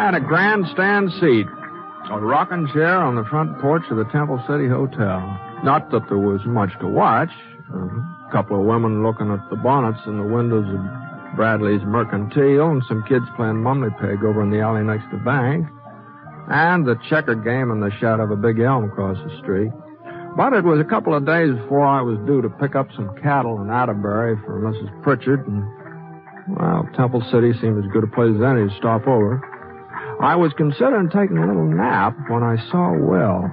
I had a grandstand seat, a rocking chair on the front porch of the Temple City Hotel. Not that there was much to watch. A couple of women looking at the bonnets in the windows of Bradley's Mercantile, and some kids playing mummy peg over in the alley next to the bank, and the checker game in the shadow of a big elm across the street. But it was a couple of days before I was due to pick up some cattle in Atterbury for Mrs. Pritchard, and, well, Temple City seemed as good a place as any to stop over. I was considering taking a little nap when I saw Will.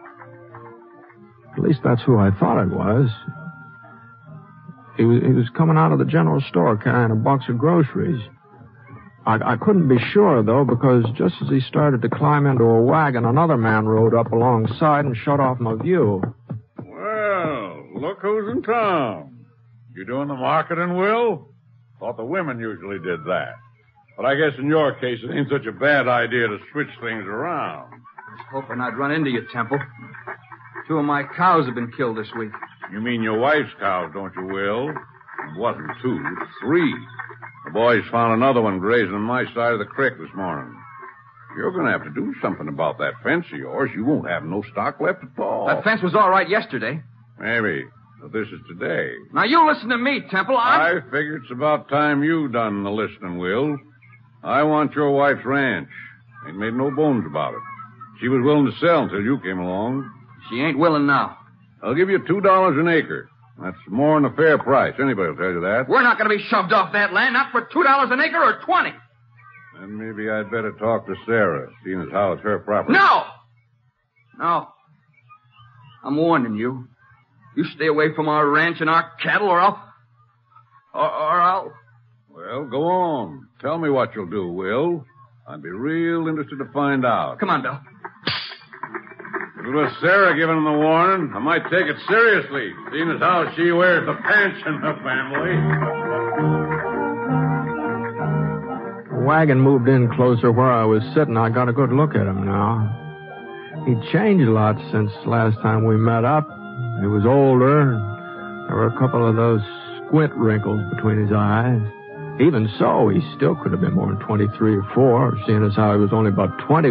At least that's who I thought it was. He was coming out of the general store carrying a box of groceries. I couldn't be sure, though, because just as he started to climb into a wagon, another man rode up alongside and shut off my view. Well, look who's in town. You doing the marketing, Will? Thought the women usually did that. But I guess in your case, it ain't such a bad idea to switch things around. I was hoping I'd run into you, Temple. 2 of my cows have been killed this week. You mean your wife's cows, don't you, Will? It wasn't 2, it's 3. The boys found another one grazing on my side of the creek this morning. You're going to have to do something about that fence of yours. You won't have no stock left at all. That fence was all right yesterday. Maybe. But this is today. Now, you listen to me, Temple. I figure it's about time you done the listening, Will. I want your wife's ranch. Ain't made no bones about it. She was willing to sell until you came along. She ain't willing now. I'll give you $2 an acre. That's more than a fair price. Anybody will tell you that. We're not going to be shoved off that land, not for $2 an acre or 20. Then maybe I'd better talk to Sarah, seeing as how it's her property. No. I'm warning you. You stay away from our ranch and our cattle, or I'll... Well, go on. Tell me what you'll do, Will. I'd be real interested to find out. Come on, Bill. If it was Sarah giving him the warning, I might take it seriously, seeing as how she wears the pants in the family. The wagon moved in closer where I was sitting. I got a good look at him now. He'd changed a lot since last time we met up. He was older. There were a couple of those squint wrinkles between his eyes. Even so, he still could have been more than 23 or 4, seeing as how he was only about 20